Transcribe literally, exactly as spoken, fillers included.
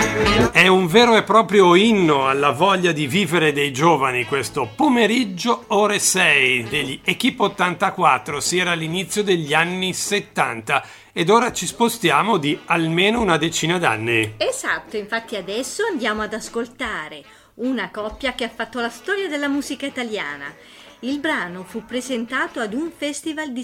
È un vero e proprio inno alla voglia di vivere dei giovani questo pomeriggio ore sei degli Equipe ottantaquattro, si era all'inizio degli anni settanta ed ora ci spostiamo di almeno una decina d'anni. Esatto, infatti adesso andiamo ad ascoltare una coppia che ha fatto la storia della musica italiana. Il brano fu presentato ad un festival di